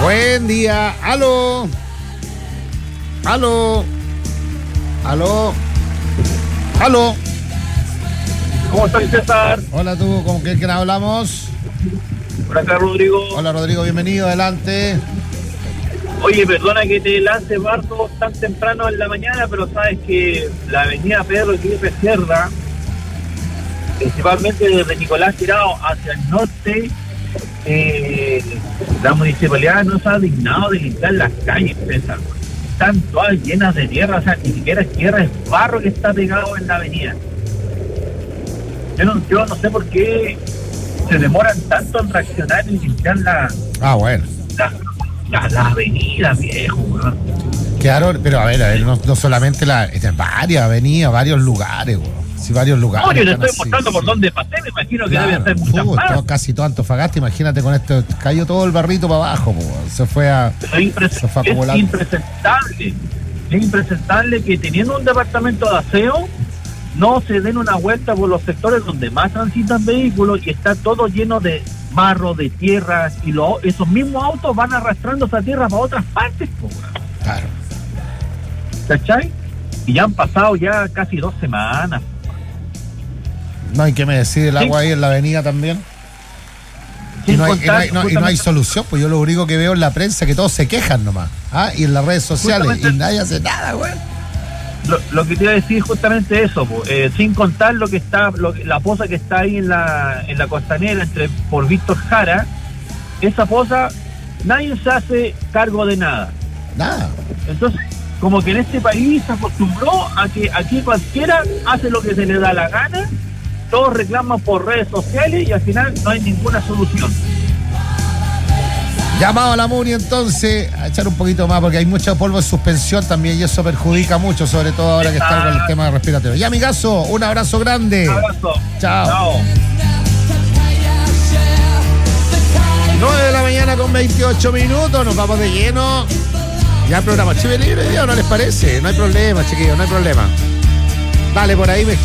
Buen día. Aló. Aló. Aló. Aló. ¿Cómo estás, César? Hola, tú, ¿con quién hablamos? Por acá, Rodrigo. Hola, Rodrigo, bienvenido, adelante. Oye, perdona que te lance barco tan temprano en la mañana, pero sabes que la avenida Pedro Aguirre Cerda, principalmente desde Nicolás Tirado hacia el norte, la municipalidad no se ha dignado de limpiar las calles, César. Están todas llenas de tierra, o sea, ni siquiera es tierra, es barro que está pegado en la avenida. Yo no sé por qué se demoran tanto en reaccionar y limpiar Bueno. las avenidas, viejo, weón. Claro, pero a ver, no solamente varias avenidas, varios lugares, weón. Sí, varios lugares. No, yo le estoy mostrando por dónde pasé, me imagino que debe ser muchas más. Casi todo Antofagasta, imagínate con esto, cayó todo el barrito para abajo, weón. Se fue acumulando. Es impresentable que teniendo un departamento de aseo no se den una vuelta por los sectores donde más transitan vehículos y está todo lleno de barro, de tierra, y esos mismos autos van arrastrando esa tierra para otras partes, pues. Claro. ¿Cachai? Y ya han pasado ya casi 2 semanas. No hay que me decir el agua ahí en la avenida también. Y no hay solución, pues yo lo único que veo en la prensa es que todos se quejan nomás. Y en las redes sociales, y nadie hace nada, güey. Lo que te iba a decir justamente eso, sin contar la poza que está ahí en la costanera por Víctor Jara, esa poza, nadie se hace cargo de nada. Nada. Entonces, como que en este país se acostumbró a que aquí cualquiera hace lo que se le da la gana, todos reclaman por redes sociales y al final no hay ninguna solución. Llamado a la MUNI entonces a echar un poquito más porque hay mucho polvo en suspensión también y eso perjudica mucho, sobre todo ahora que está con el tema respiratorio. Ya, amigazo, un abrazo grande. Un abrazo. Chao. 9 de la mañana con 28 minutos, nos vamos de lleno. Ya el programa Chile Libre, ¿no les parece? No hay problema, chiquillos, no hay problema. Dale, por ahí me